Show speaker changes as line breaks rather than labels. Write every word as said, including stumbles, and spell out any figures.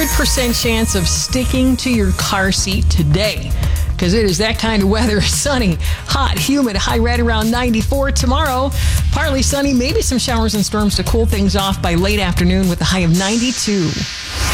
percent chance of sticking to your car seat today, because it is that kind of weather. Sunny, hot, humid, high right around ninety-four. Tomorrow, partly sunny, maybe some showers and storms to cool things off by late afternoon with a high of ninety-two.